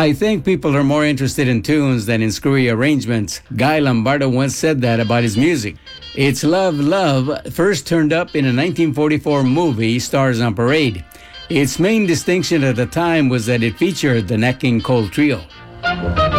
I think people are more interested in tunes than in screwy arrangements. Guy Lombardo once said that about his music. It's Love, Love first turned up in a 1944 movie, Stars on Parade. Its main distinction at the time was that it featured the Nat King Cole Trio.